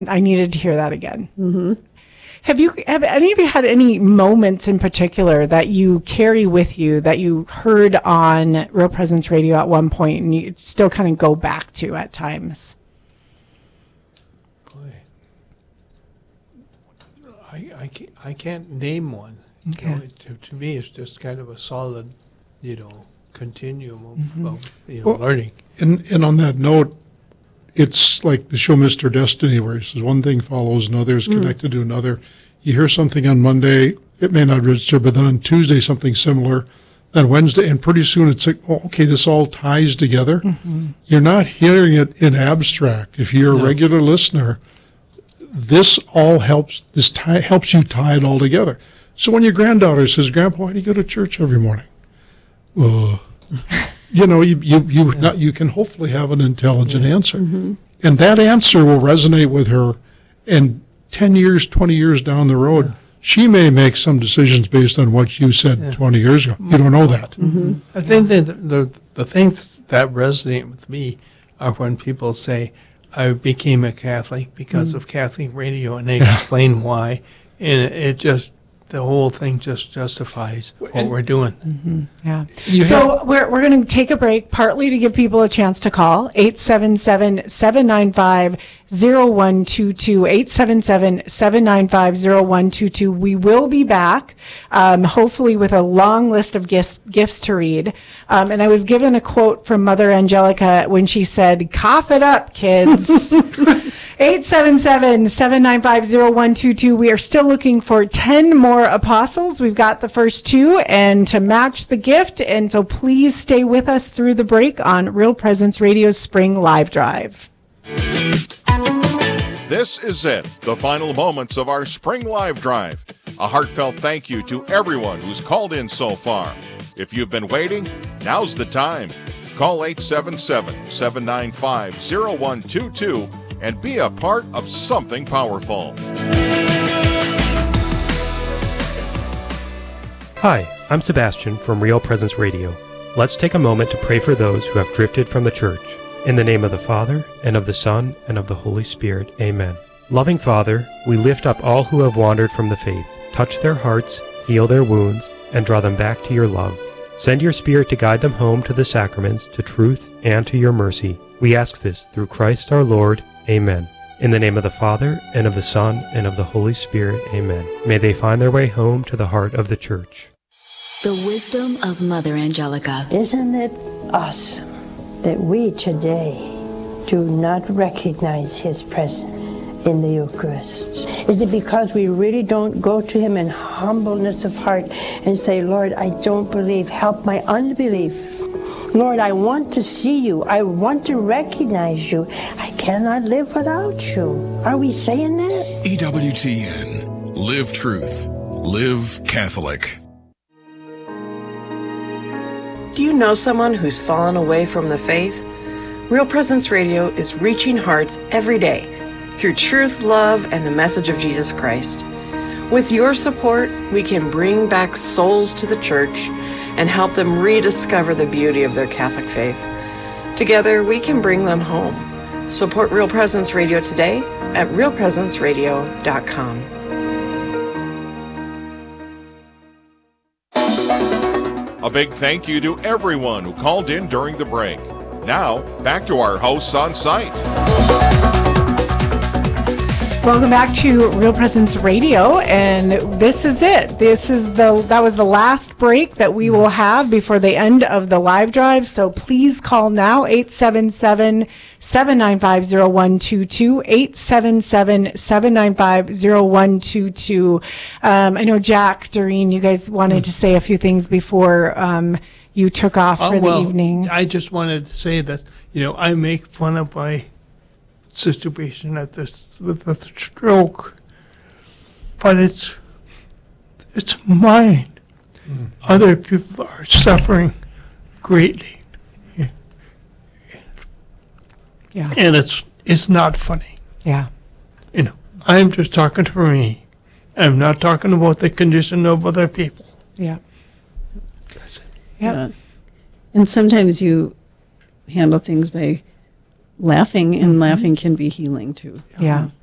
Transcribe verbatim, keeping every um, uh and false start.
I needed to hear that again. Mm-hmm. Have you, have any of you had any moments in particular that you carry with you that you heard on Real Presence Radio at one point and you still kind of go back to at times? Boy, I, I, can't, I can't name one. Okay. You know, it, to, to me, it's just kind of a solid, you know, continuum of, Mm-hmm. of you know, Well, learning. And, and on that note, it's like the show Mister Destiny, where he says one thing follows another, is connected to another. You hear something on Monday, it may not register, but then on Tuesday something similar, then Wednesday, and pretty soon it's like, oh, okay, this all ties together. Mm-hmm. You're not hearing it in abstract. If you're a No. regular listener, this all helps. This tie, helps you tie it all together. So when your granddaughter says, "Grandpa, why do you go to church every morning?" Well, you know, you you you, not, you can hopefully have an intelligent answer, and that answer will resonate with her. And ten years, twenty years down the road, Yeah. she may make some decisions based on what you said Yeah. twenty years ago. You don't know that. I think that the, the the things that resonate with me are when people say, "I became a Catholic because of Catholic radio," and they explain why, and it, it just the whole thing just justifies what And- we're doing. Yeah. You So we're we're going to take a break, partly to give people a chance to call, eight seven seven, seven nine five, zero one two two, eight seven seven, seven nine five, zero one two two. We will be back, um, hopefully with a long list of gifts, gifts to read. Um, and I was given a quote from Mother Angelica when she said, "Cough it up, kids." eight seven seven, seven nine five, zero one two two. We are still looking for ten more apostles. We've got the first two, and to match the gift. And so please stay with us through the break on Real Presence Radio's Spring Live Drive. This is it, the final moments of our Spring Live Drive. A heartfelt thank you to everyone who's called in so far. If you've been waiting, now's the time. Call eight seven seven, seven nine five, zero one two two and be a part of something powerful. Hi, I'm Sebastian from Real Presence Radio. Let's take a moment to pray for those who have drifted from the church. In the name of the Father, and of the Son, and of the Holy Spirit. Amen. Loving Father, we lift up all who have wandered from the faith. Touch their hearts, heal their wounds, and draw them back to your love. Send your Spirit to guide them home to the sacraments, to truth, and to your mercy. We ask this through Christ our Lord. Amen. In the name of the Father, and of the Son, and of the Holy Spirit. Amen. May they find their way home to the heart of the church. The wisdom of Mother Angelica. Isn't it awesome that we today do not recognize his presence in the Eucharist? Is it because we really don't go to him in humbleness of heart and say, "Lord, I don't believe, help my unbelief. Lord, I want to see you. I want to recognize you. I cannot live without you." Are we saying that? E W T N. Live truth. Live Catholic. Do you know someone who's fallen away from the faith? Real Presence Radio is reaching hearts every day through truth, love, and the message of Jesus Christ. With your support, we can bring back souls to the church and help them rediscover the beauty of their Catholic faith. Together, we can bring them home. Support Real Presence Radio today at real presence radio dot com. A big thank you to everyone who called in during the break. Now, back to our hosts on site. Welcome back to Real Presence Radio, and this is it. This is the that was the last break that we will have before the end of the live drive. So please call now, eight seven seven, seven nine five, zero one two two, eight seven seven, seven nine five, zero one two two. Um, I know Jack, Doreen, you guys wanted to say a few things before um, you took off Oh, for the well, evening. I just wanted to say that, you know, I make fun of my situation at this with the stroke, but it's it's mine. Mm. Other people are suffering greatly. Yeah. Yeah. And it's it's not funny. Yeah. You know, I'm just talking for me. I'm not talking about the condition of other people. Yeah. That's it. Yep. Yeah. And sometimes you handle things by laughing, and laughing can be healing too. Yeah.